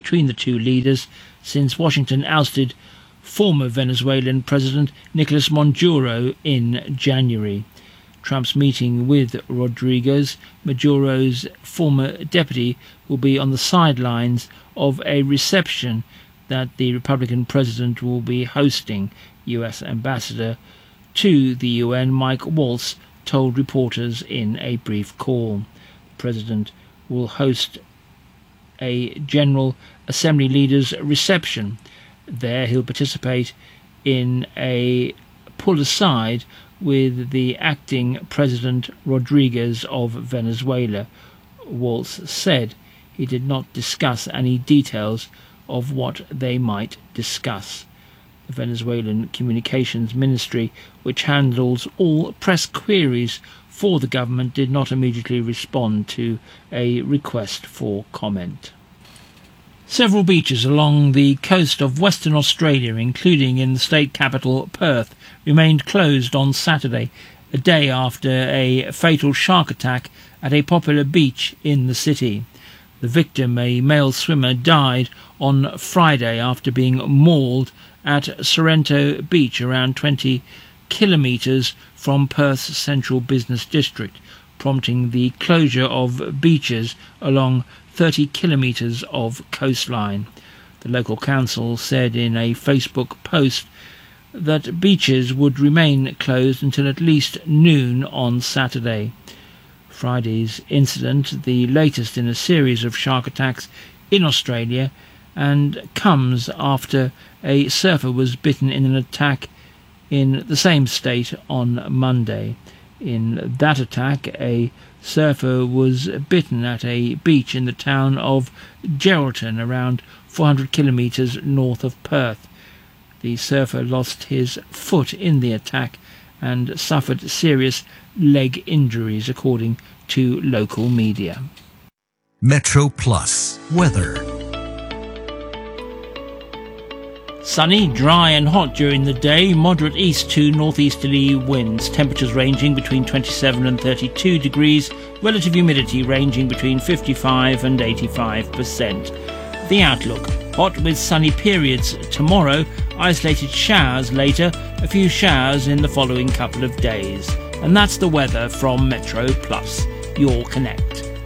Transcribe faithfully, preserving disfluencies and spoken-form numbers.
between the two leaders since Washington ousted former Venezuelan President Nicolas Maduro in January. Trump's meeting with Rodriguez, Maduro's former deputy, will be on the sidelines of a reception that the Republican president will be hosting. U S Ambassador to the U N Mike Waltz told reporters in a brief call. The president will host a General Assembly leaders reception. There he'll participate in a pull aside with the acting President Rodriguez of Venezuela. Waltz said he did not discuss any details of what they might discuss. The Venezuelan Communications Ministry, which handles all press queries for the government, did not immediately respond to a request for comment. Several beaches along the coast of Western Australia, including in the state capital Perth, remained closed on Saturday, a day after a fatal shark attack at a popular beach in the city. The victim, a male swimmer, died on Friday after being mauled at Sorrento Beach, around twenty kilometres from Perth's central business district, prompting the closure of beaches along thirty kilometres of coastline. The local council said in a Facebook post that beaches would remain closed until at least noon on Saturday. Friday's incident, the latest in a series of shark attacks in Australia, and comes after a surfer was bitten in an attack in the same state on Monday. In that attack, a surfer was bitten at a beach in the town of Geraldton, around four hundred kilometres north of Perth. The surfer lost his foot in the attack and suffered serious leg injuries, according to local media. Metro Plus weather. Sunny, dry and hot during the day, moderate east to northeasterly winds, temperatures ranging between twenty-seven and thirty-two degrees, relative humidity ranging between fifty-five and eighty-five percent. The outlook: hot with sunny periods tomorrow, isolated showers later, a few showers in the following couple of days. And that's the weather from Metro Plus, your Connect.